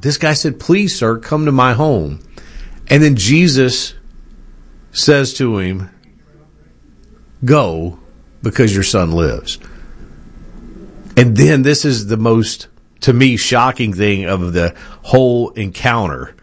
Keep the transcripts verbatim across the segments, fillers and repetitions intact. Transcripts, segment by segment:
This guy said, please, sir, come to my home. And then Jesus says to him, go, because your son lives. And then this is the most, to me, shocking thing of the whole encounter.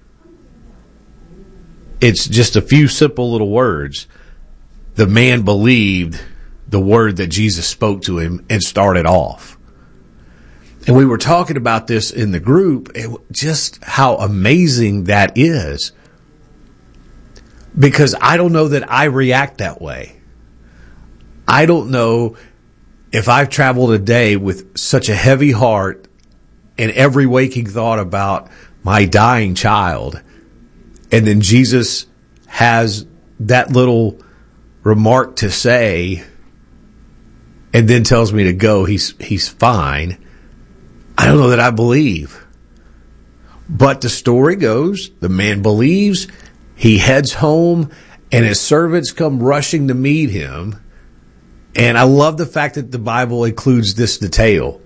It's just a few simple little words. The man believed the word that Jesus spoke to him and started off. And we were talking about this in the group, and just how amazing that is. Because I don't know that I react that way. I don't know if I've traveled a day with such a heavy heart and every waking thought about my dying child, and then Jesus has that little remark to say and then tells me to go, he's he's fine. I don't know that I believe. But the story goes, the man believes, he heads home, and his servants come rushing to meet him. And I love the fact that the Bible includes this detail.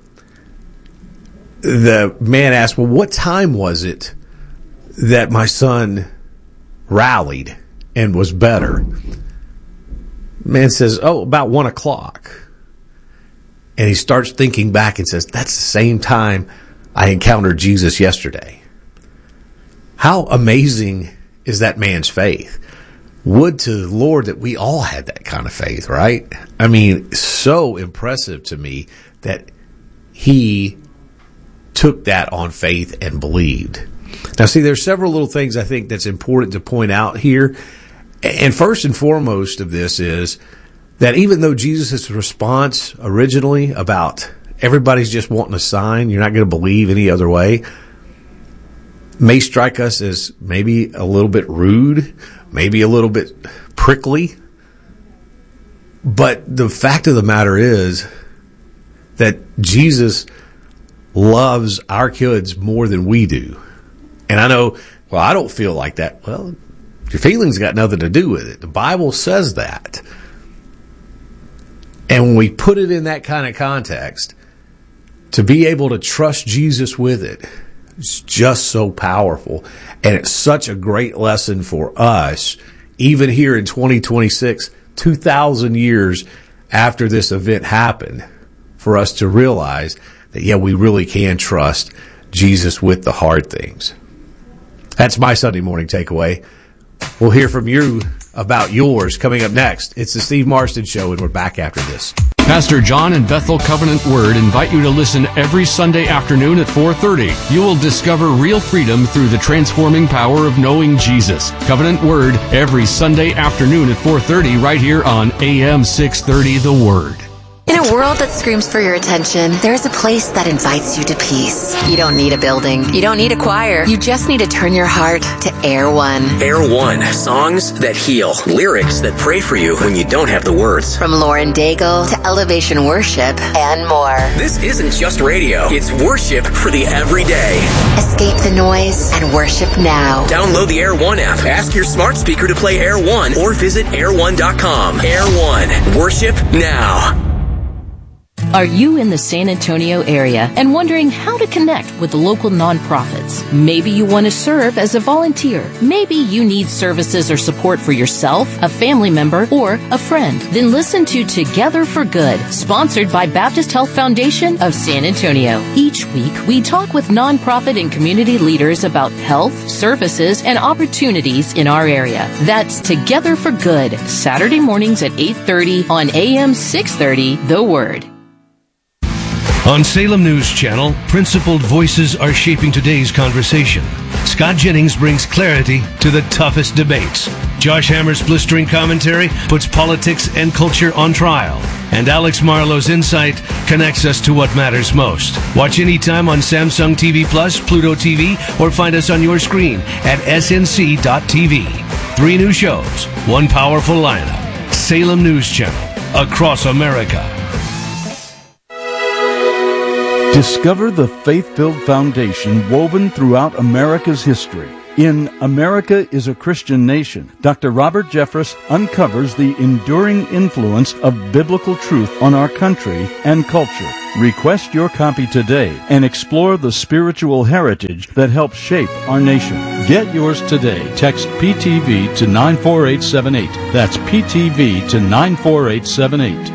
The man asked, well, what time was it that my son rallied and was better? The man says, oh, about one o'clock. And he starts thinking back and says, that's the same time I encountered Jesus yesterday. How amazing is that man's faith? Would to the Lord that we all had that kind of faith, right? I mean, so impressive to me that he took that on faith and believed. Now, see, there's several little things I think that's important to point out here. And first and foremost of this is that even though Jesus' response originally about everybody's just wanting a sign, you're not going to believe any other way, may strike us as maybe a little bit rude, maybe a little bit prickly. But the fact of the matter is that Jesus loves our kids more than we do. And I know, well, I don't feel like that. Well, your feelings got nothing to do with it. The Bible says that. And when we put it in that kind of context, to be able to trust Jesus with it, it's just so powerful. And it's such a great lesson for us, even here in twenty twenty-six, two thousand years after this event happened, for us to realize that, yeah, we really can trust Jesus with the hard things. That's my Sunday morning takeaway. We'll hear from you about yours coming up next. It's the Steve Marston Show, and we're back after this. Pastor John and Bethel Covenant Word invite you to listen every Sunday afternoon at four thirty. You will discover real freedom through the transforming power of knowing Jesus. Covenant Word every Sunday afternoon at four thirty right here on A M six thirty The Word. In a world that screams for your attention, there's a place that invites you to peace. You don't need a building. You don't need a choir. You just need to turn your heart to Air One. Air One. Songs that heal. Lyrics that pray for you when you don't have the words. From Lauren Daigle to Elevation Worship and more. This isn't just radio. It's worship for the everyday. Escape the noise and worship now. Download the Air One app. Ask your smart speaker to play Air One or visit air one dot com. Air One. Worship now. Are you in the San Antonio area and wondering how to connect with local nonprofits? Maybe you want to serve as a volunteer. Maybe you need services or support for yourself, a family member, or a friend. Then listen to Together for Good, sponsored by Baptist Health Foundation of San Antonio. Each week, we talk with nonprofit and community leaders about health, services, and opportunities in our area. That's Together for Good, Saturday mornings at eight thirty on A M six thirty, The Word. On Salem News Channel, principled voices are shaping today's conversation. Scott Jennings brings clarity to the toughest debates. Josh Hammer's blistering commentary puts politics and culture on trial. And Alex Marlowe's insight connects us to what matters most. Watch anytime on Samsung T V Plus, Pluto T V, or find us on your screen at S N C dot T V. Three new shows, one powerful lineup. Salem News Channel, across America. Discover the faith-filled foundation woven throughout America's history. In America is a Christian Nation, Doctor Robert Jeffress uncovers the enduring influence of biblical truth on our country and culture. Request your copy today and explore the spiritual heritage that helps shape our nation. Get yours today. Text P T V to nine four eight seven eight. That's P T V to nine four eight seven eight.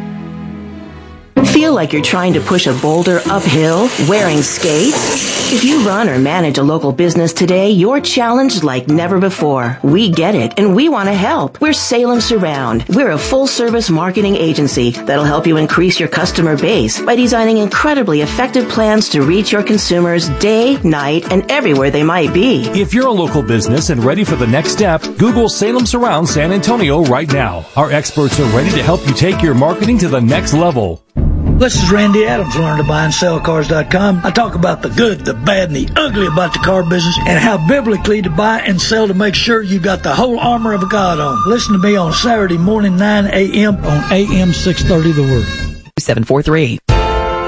Feel like you're trying to push a boulder uphill wearing skates? If you run or manage a local business today, you're challenged like never before. We get it, and we want to help. We're Salem Surround. We're a full-service marketing agency that'll help you increase your customer base by designing incredibly effective plans to reach your consumers day, night, and everywhere they might be. If you're a local business and ready for the next step, Google Salem Surround San Antonio right now. Our experts are ready to help you take your marketing to the next level. This is Randy Adams, learn to buy and sell cars dot com. I talk about the good, the bad, and the ugly about the car business and how biblically to buy and sell to make sure you got the whole armor of God on. Listen to me on Saturday morning, nine a.m. on A M six thirty The Word. seven four three. All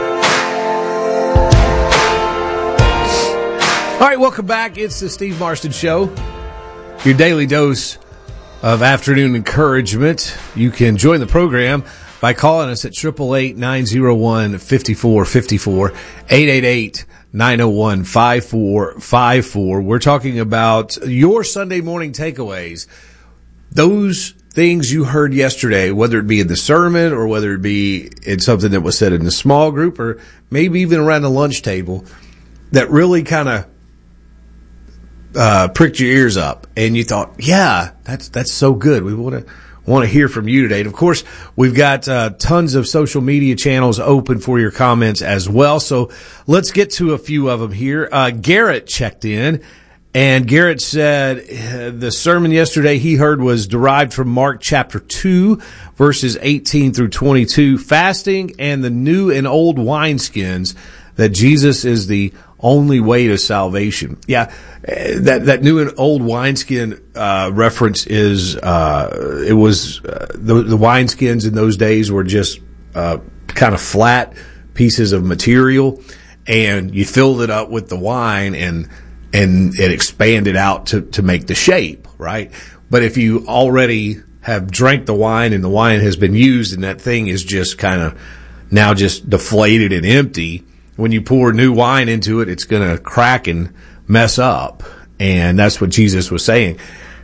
right, welcome back. It's the Steve Marston Show, your daily dose of afternoon encouragement. You can join the program by calling us at eight eight eight, nine oh one, five four five four, eight eight eight, nine oh one, five four five four. We're talking about your Sunday morning takeaways. Those things you heard yesterday, whether it be in the sermon or whether it be in something that was said in the small group or maybe even around the lunch table, that really kind of uh, pricked your ears up and you thought, yeah, that's that's so good. We want to want to hear from you today. And of course, we've got uh, tons of social media channels open for your comments as well. So let's get to a few of them here. Uh, Garrett checked in, and Garrett said uh, the sermon yesterday he heard was derived from Mark chapter two, verses eighteen through twenty-two, fasting and the new and old wineskins, that Jesus is the only way to salvation. Yeah, that that new and old wineskin uh, reference is uh, it was uh, the, the wineskins in those days were just uh, kind of flat pieces of material, and you filled it up with the wine, and and it expanded out to to make the shape, right? But if you already have drank the wine and the wine has been used, and that thing is just kind of now just deflated and empty, when you pour new wine into it, it's going to crack and mess up. And that's what Jesus was saying.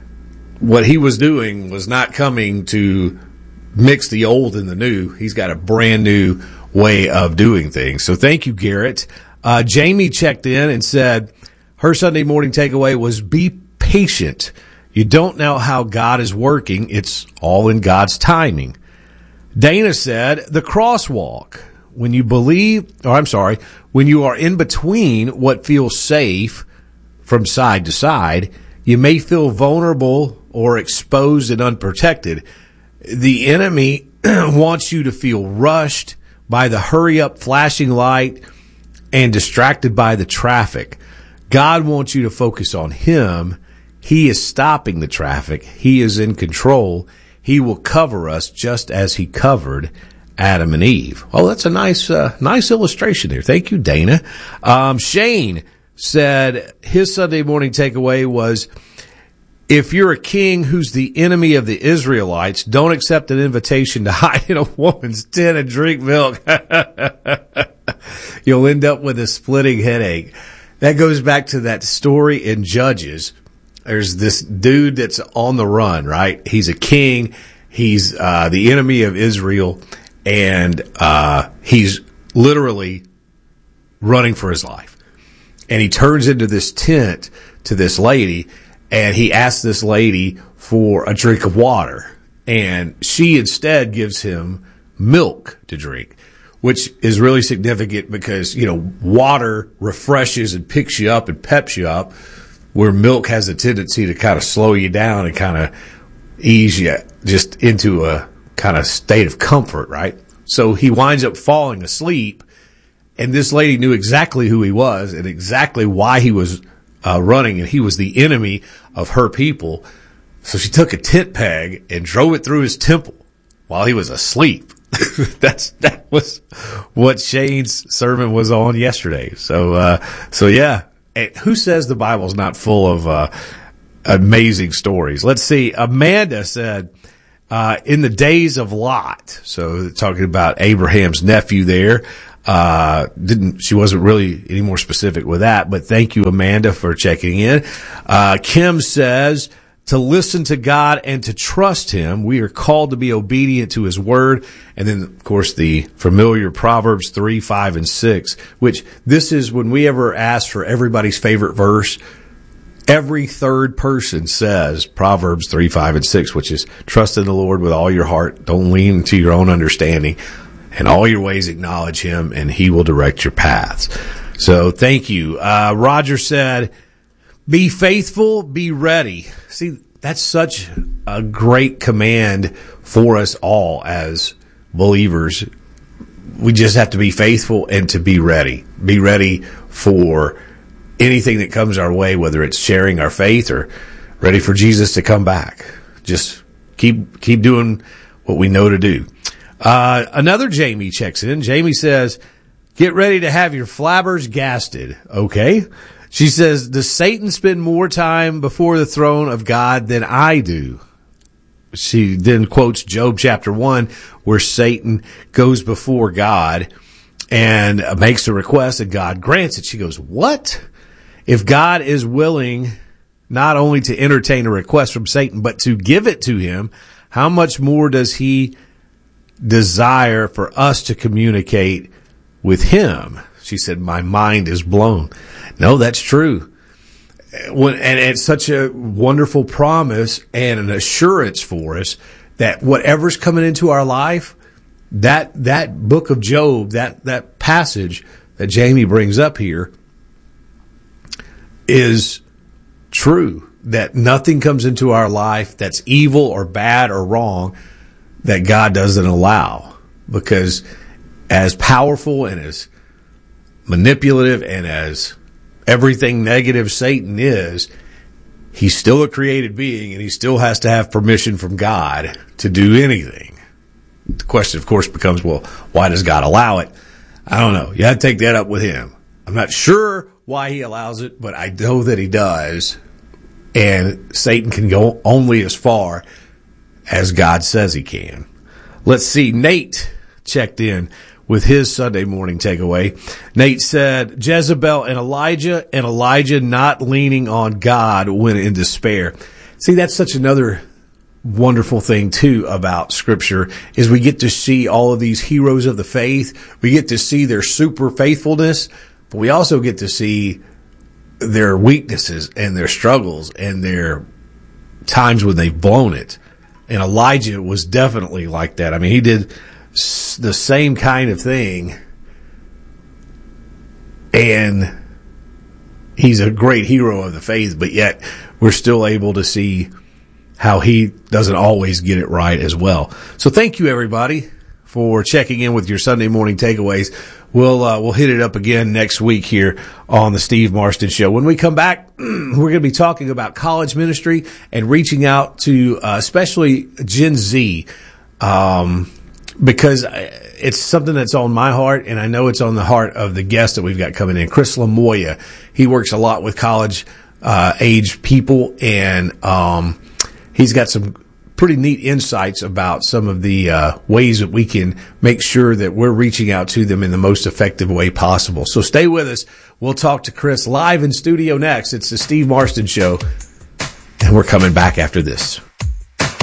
What he was doing was not coming to mix the old and the new. He's got a brand new way of doing things. So thank you, Garrett. Uh, Jamie checked in and said her Sunday morning takeaway was be patient. You don't know how God is working. It's all in God's timing. Dana said the crosswalk. When you believe, or I'm sorry, when you are in between what feels safe from side to side, you may feel vulnerable or exposed and unprotected. The enemy wants you to feel rushed by the hurry up flashing light and distracted by the traffic. God wants you to focus on Him. He is stopping the traffic. He is in control. He will cover us just as He covered Adam and Eve. Well, that's a nice, uh, nice illustration there. Thank you, Dana. Um, Shane said his Sunday morning takeaway was, if you're a king who's the enemy of the Israelites, don't accept an invitation to hide in a woman's tent and drink milk. You'll end up with a splitting headache. That goes back to that story in Judges. There's this dude that's on the run, right? He's a king. He's, uh, the enemy of Israel. And uh he's literally running for his life. And he turns into this tent to this lady, and he asks this lady for a drink of water. And she instead gives him milk to drink, which is really significant because, you know, water refreshes and picks you up and peps you up, where milk has a tendency to kind of slow you down and kind of ease you just into a kind of state of comfort, right? So he winds up falling asleep, and this lady knew exactly who he was and exactly why he was uh, running, and he was the enemy of her people. So she took a tent peg and drove it through his temple while he was asleep. That's that was what Shane's sermon was on yesterday. So uh, so yeah, And who says the Bible's not full of uh, amazing stories? Let's see. Amanda said, uh, in the days of Lot, so talking about Abraham's nephew there, uh, didn't, she wasn't really any more specific with that, but thank you, Amanda, for checking in. Uh, Kim says, to listen to God and to trust Him. We are called to be obedient to His Word. And then, of course, the familiar Proverbs three, five, and six, which this is when we ever ask for everybody's favorite verse, every third person says Proverbs three, five, and six, which is trust in the Lord with all your heart. Don't lean into your own understanding. And all your ways acknowledge Him, and He will direct your paths. So thank you. Uh, Roger said, be faithful, be ready. See, that's such a great command for us all as believers. We just have to be faithful and to be ready. Be ready for anything that comes our way, whether it's sharing our faith or ready for Jesus to come back. Just keep keep doing what we know to do. Uh, another Jamie checks in. Jamie says, get ready to have your flabbers gasted. Okay. She says, does Satan spend more time before the throne of God than I do? She then quotes Job chapter one, where Satan goes before God and makes a request and God grants it. She goes, what? If God is willing not only to entertain a request from Satan, but to give it to him, how much more does he desire for us to communicate with him? She said, my mind is blown. No, that's true. When, and it's such a wonderful promise and an assurance for us that whatever's coming into our life, that that book of Job, that, that passage that Jamie brings up here is true. That nothing comes into our life that's evil or bad or wrong that God doesn't allow. Because as powerful and as manipulative and as everything negative Satan is, he's still a created being and he still has to have permission from God to do anything. The question, of course, becomes, well, why does God allow it? I don't know. You have to take that up with him. I'm not sure why he allows it, but I know that he does. And Satan can go only as far as God says he can. Let's see. Nate checked in with his Sunday morning takeaway. Nate said, Jezebel and Elijah, and Elijah not leaning on God when in despair. See, that's such another wonderful thing, too, about Scripture, is we get to see all of these heroes of the faith. We get to see their super faithfulness, but we also get to see their weaknesses and their struggles and their times when they've blown it. And Elijah was definitely like that. I mean, he did the same kind of thing, and he's a great hero of the faith, but yet we're still able to see how he doesn't always get it right as well. So thank you, everybody, for checking in with your Sunday morning takeaways. We'll uh, we'll hit it up again next week here on the Steve Marston Show. When we come back, we're going to be talking about college ministry and reaching out to uh, especially Gen Z, um, because it's something that's on my heart, and I know it's on the heart of the guest that we've got coming in, Chris Lamoya. He works a lot with college uh, age people, and um, he's got some pretty neat insights about some of the uh, ways that we can make sure that we're reaching out to them in the most effective way possible. So stay with us. We'll talk to Chris live in studio next. It's the Steve Marston Show, and we're coming back after this.